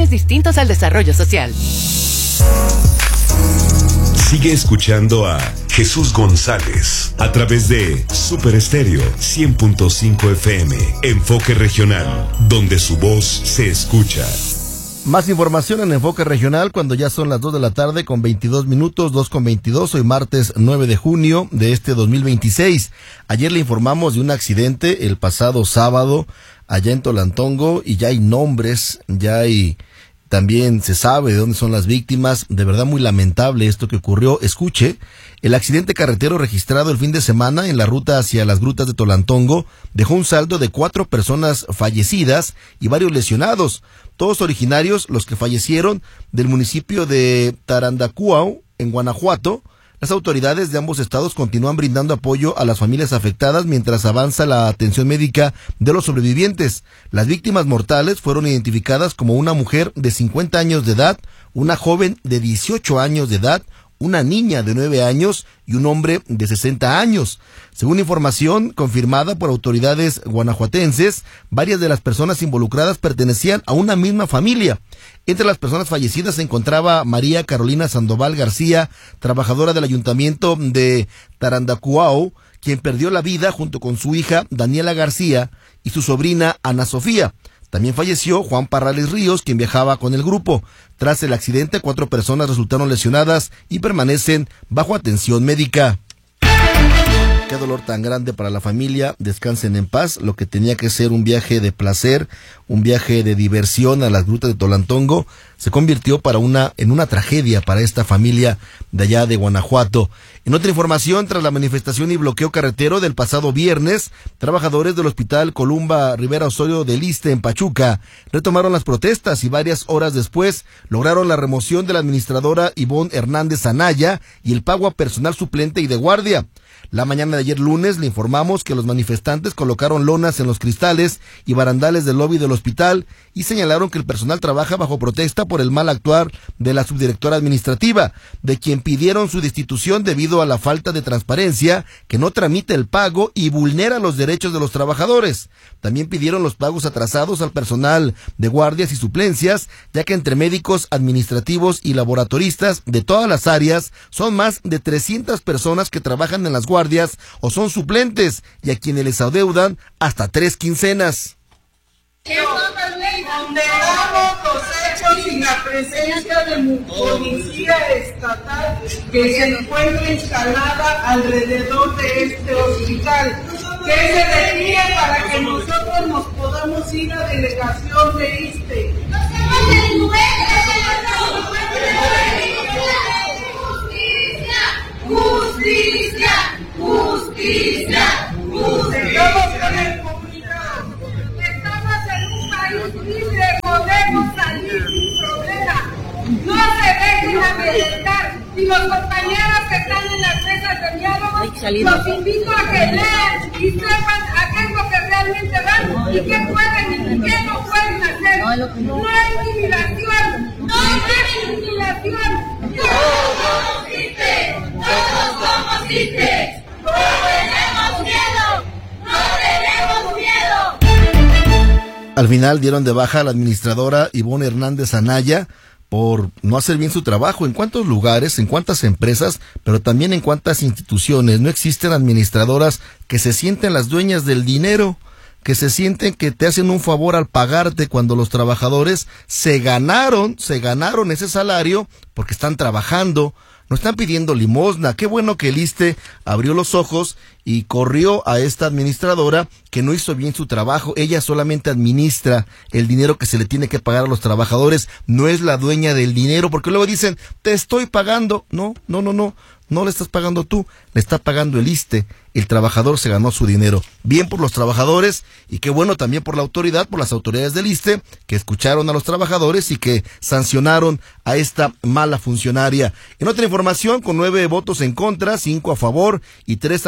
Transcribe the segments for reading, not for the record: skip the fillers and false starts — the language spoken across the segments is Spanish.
fines distintos al desarrollo social. Sigue escuchando a Jesús González a través de Super Estéreo 100.5 FM. Enfoque Regional, donde su voz se escucha. Más información en Enfoque Regional cuando ya son las 2 de la tarde con 22 minutos, 2:22, hoy martes 9 de junio de este 2026. Ayer le informamos de un accidente el pasado sábado allá en Tolantongo y ya hay nombres, también se sabe de dónde son las víctimas. De verdad muy lamentable esto que ocurrió. Escuche, el accidente carretero registrado el fin de semana en la ruta hacia las grutas de Tolantongo dejó un saldo de 4 personas fallecidas y varios lesionados, todos originarios los que fallecieron del municipio de Tarandacuao, en Guanajuato. Las autoridades de ambos estados continúan brindando apoyo a las familias afectadas mientras avanza la atención médica de los sobrevivientes. Las víctimas mortales fueron identificadas como una mujer de 50 años de edad, una joven de 18 años de edad, una niña de 9 años y un hombre de 60 años. Según información confirmada por autoridades guanajuatenses, varias de las personas involucradas pertenecían a una misma familia. Entre las personas fallecidas se encontraba María Carolina Sandoval García, trabajadora del ayuntamiento de Tarandacuao, quien perdió la vida junto con su hija Daniela García y su sobrina Ana Sofía. También falleció Juan Parrales Ríos, quien viajaba con el grupo. Tras el accidente, 4 personas resultaron lesionadas y permanecen bajo atención médica. Qué dolor tan grande para la familia. Descansen en paz. Lo que tenía que ser un viaje de placer, un viaje de diversión a las grutas de Tolantongo, se convirtió en una tragedia para esta familia de allá de Guanajuato. En otra información, tras la manifestación y bloqueo carretero del pasado viernes, trabajadores del Hospital Columba Rivera Osorio del Iste en Pachuca retomaron las protestas y varias horas después lograron la remoción de la administradora Ivonne Hernández Anaya y el pago a personal suplente y de guardia. La mañana de ayer lunes le informamos que los manifestantes colocaron lonas en los cristales y barandales del lobby del hospital y señalaron que el personal trabaja bajo protesta por el mal actuar de la subdirectora administrativa, de quien pidieron su destitución debido a la falta de transparencia, que no tramita el pago y vulnera los derechos de los trabajadores. También pidieron los pagos atrasados al personal de guardias y suplencias, ya que entre médicos, administrativos y laboratoristas de todas las áreas son más de 300 personas que trabajan en las guardias o son suplentes y a quienes les adeudan hasta 3 quincenas. Condenamos los hechos sin la presencia de policía estatal que se encuentra instalada alrededor de este hospital, que se retire para que nosotros nos podamos ir a delegación de ISSSTE. ¡Justicia! ¡Justicia! Estamos con el comunicado. Estamos en un país libre, podemos salir sin problema. No se dejen amedrentar. Y los compañeros que están en las mesas de diálogo, los invito a que lean y sepan a qué es lo que realmente van y qué pueden y qué no pueden hacer. No hay intimidación, no hay intimidación. Todos somos ISSSTE, todos somos ISSSTE. ¡No tenemos miedo! ¡No tenemos miedo! Al final dieron de baja a la administradora Ivonne Hernández Anaya por no hacer bien su trabajo. ¿En cuántos lugares, en cuántas empresas, pero también en cuántas instituciones no existen administradoras que se sienten las dueñas del dinero, que se sienten que te hacen un favor al pagarte cuando los trabajadores se ganaron ese salario porque están trabajando? No están pidiendo limosna. Qué bueno que el ISSSTE abrió los ojos y corrió a esta administradora que no hizo bien su trabajo. Ella solamente administra el dinero que se le tiene que pagar a los trabajadores. No es la dueña del dinero, porque luego dicen, te estoy pagando. No le estás pagando tú, le está pagando el ISSSTE. El trabajador se ganó su dinero. Bien por los trabajadores y qué bueno también por la autoridad, por las autoridades del ISSSTE, que escucharon a los trabajadores y que sancionaron a esta mala funcionaria. En otra información, con 9 votos en contra, 5 a favor y 3 abstenciones,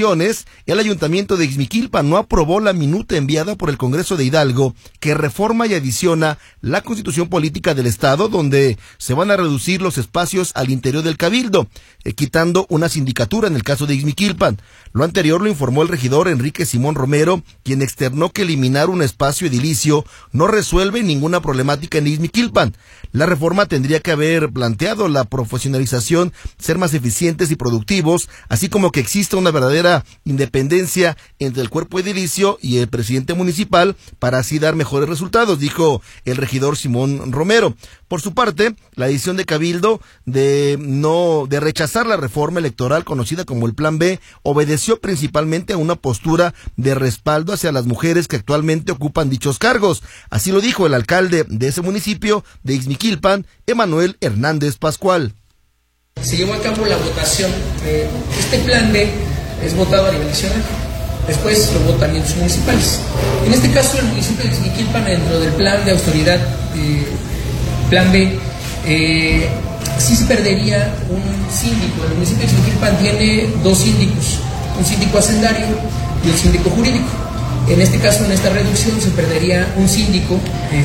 elecciones, el ayuntamiento de Ixmiquilpan no aprobó la minuta enviada por el Congreso de Hidalgo que reforma y adiciona la Constitución Política del Estado, donde se van a reducir los espacios al interior del Cabildo, quitando una sindicatura en el caso de Ixmiquilpan. Lo anterior lo informó el regidor Enrique Simón Romero, quien externó que eliminar un espacio edilicio no resuelve ninguna problemática en Ixmiquilpan. La reforma tendría que haber planteado la profesionalización, ser más eficientes y productivos, así como que exista una verdadera independencia entre el cuerpo edilicio y el presidente municipal para así dar mejores resultados, dijo el regidor Simón Romero. Por su parte, la decisión de Cabildo de rechazar la reforma electoral conocida como el Plan B obedeció principalmente a una postura de respaldo hacia las mujeres que actualmente ocupan dichos cargos. Así lo dijo el alcalde de ese municipio de Ixmiquilpan, Emanuel Hernández Pascual. Se llevó a cabo la votación. Este Plan B es votado a nivel nacional. Después lo votan los municipales. En este caso, el municipio de Ixmiquilpan, dentro del plan de austeridad, Plan B, sí se perdería un síndico. El municipio de Ixmiquilpan tiene dos síndicos, un síndico hacendario y un síndico jurídico. En este caso, en esta reducción, se perdería un síndico,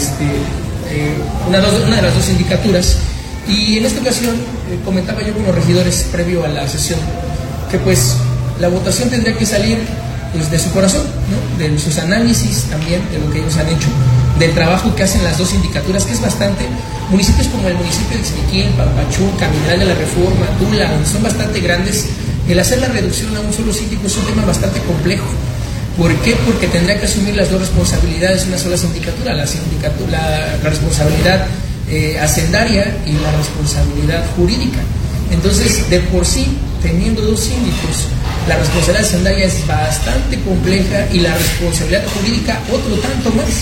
una de las dos sindicaturas. Y en esta ocasión comentaba yo con los regidores previo a la sesión que pues la votación tendría que salir pues de su corazón, ¿no? De sus análisis también, de lo que ellos han hecho, del trabajo que hacen las dos sindicaturas, que es bastante. Municipios como el municipio de Ixmiquilpan, Pachuca, Mineral de la Reforma, Tula, donde son bastante grandes, el hacer la reducción a un solo síndico es un tema bastante complejo. ¿Por qué? Porque tendría que asumir las dos responsabilidades en una sola sindicatura, la responsabilidad hacendaria y la responsabilidad jurídica. Entonces, de por sí, teniendo dos síndicos, la responsabilidad hacendaria es bastante compleja y la responsabilidad jurídica otro tanto más.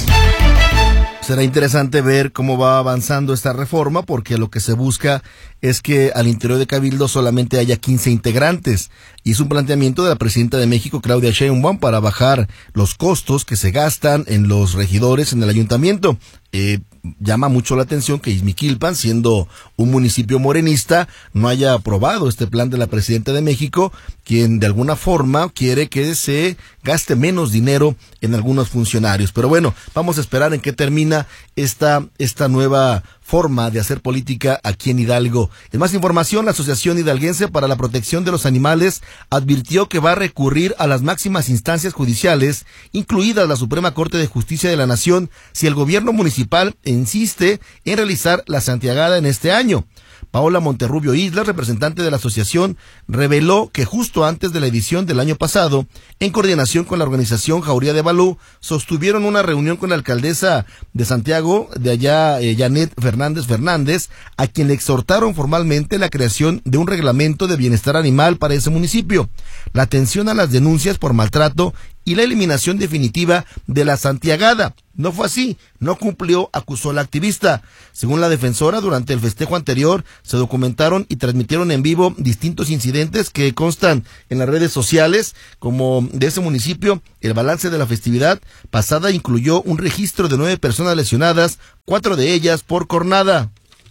Será interesante ver cómo va avanzando esta reforma, porque lo que se busca es que al interior de Cabildo solamente haya 15 integrantes. Y es un planteamiento de la presidenta de México, Claudia Sheinbaum, para bajar los costos que se gastan en los regidores en el ayuntamiento. Llama mucho la atención que Ixmiquilpan, siendo un municipio morenista, no haya aprobado este plan de la presidenta de México, quien de alguna forma quiere que se gaste menos dinero en algunos funcionarios. Pero bueno, vamos a esperar en qué termina esta nueva forma de hacer política aquí en Hidalgo. En más información, la Asociación Hidalguense para la Protección de los Animales advirtió que va a recurrir a las máximas instancias judiciales, incluidas la Suprema Corte de Justicia de la Nación, si el gobierno municipal insiste en realizar la santiagada en este año. Paola Monterrubio Islas, representante de la asociación, reveló que justo antes de la edición del año pasado, en coordinación con la organización Jauría de Balú, sostuvieron una reunión con la alcaldesa de Santiago, de allá, Janet Fernández, a quien le exhortaron formalmente la creación de un reglamento de bienestar animal para ese municipio, la atención a las denuncias por maltrato y la eliminación definitiva de la santiagada. No fue así, no cumplió, acusó la activista. Según la defensora, durante el festejo anterior se documentaron y transmitieron en vivo distintos incidentes que constan en las redes sociales, como de ese municipio. El balance de la festividad pasada incluyó un registro de 9 personas lesionadas, 4 de ellas por cornada.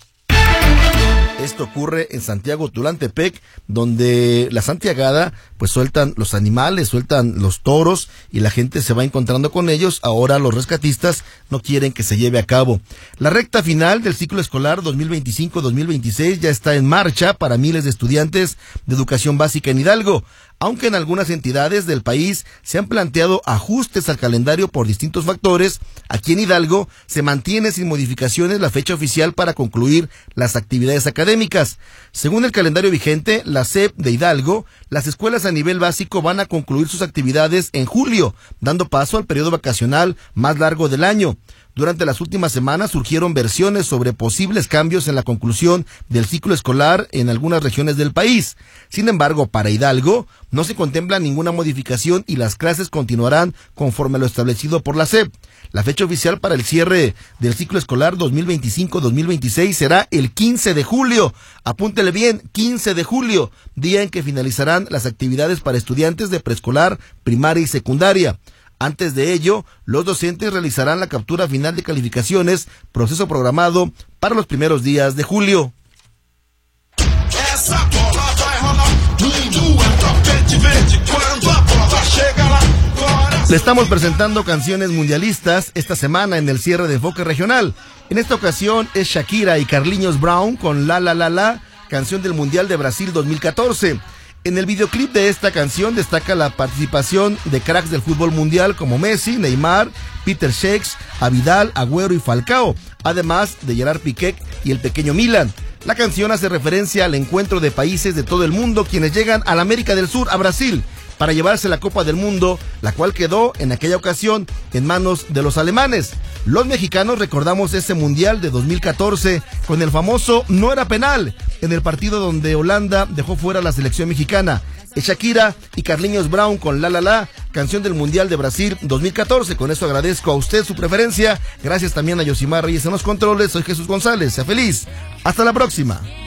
Esto ocurre en Santiago Tulantepec, donde la santiagada, pues sueltan los animales, sueltan los toros y la gente se va encontrando con ellos. Ahora los rescatistas no quieren que se lleve a cabo. La recta final del ciclo escolar 2025-2026 ya está en marcha para miles de estudiantes de educación básica en Hidalgo. Aunque en algunas entidades del país se han planteado ajustes al calendario por distintos factores, aquí en Hidalgo se mantiene sin modificaciones la fecha oficial para concluir las actividades académicas. Según el calendario vigente, la SEP de Hidalgo, las escuelas a nivel básico van a concluir sus actividades en julio, dando paso al periodo vacacional más largo del año. Durante las últimas semanas surgieron versiones sobre posibles cambios en la conclusión del ciclo escolar en algunas regiones del país. Sin embargo, para Hidalgo no se contempla ninguna modificación y las clases continuarán conforme a lo establecido por la SEP. La fecha oficial para el cierre del ciclo escolar 2025-2026 será el 15 de julio. Apúntele bien, 15 de julio, día en que finalizarán las actividades para estudiantes de preescolar, primaria y secundaria. Antes de ello, los docentes realizarán la captura final de calificaciones, proceso programado para los primeros días de julio. Le estamos presentando canciones mundialistas esta semana en el cierre de Enfoque Regional. En esta ocasión es Shakira y Carlinhos Brown con La La La La, canción del Mundial de Brasil 2014. En el videoclip de esta canción destaca la participación de cracks del fútbol mundial como Messi, Neymar, Peter Shakes, Vidal, Agüero y Falcao, además de Gerard Piqué y el pequeño Milan. La canción hace referencia al encuentro de países de todo el mundo quienes llegan a la América del Sur, a Brasil, para llevarse la Copa del Mundo, la cual quedó en aquella ocasión en manos de los alemanes. Los mexicanos recordamos ese Mundial de 2014 con el famoso "no era penal" en el partido donde Holanda dejó fuera a la selección mexicana. Es Shakira y Carlinhos Brown con La La La, canción del Mundial de Brasil 2014. Con eso agradezco a usted su preferencia. Gracias también a Yosimar Reyes en los controles. Soy Jesús González. Sea feliz. Hasta la próxima.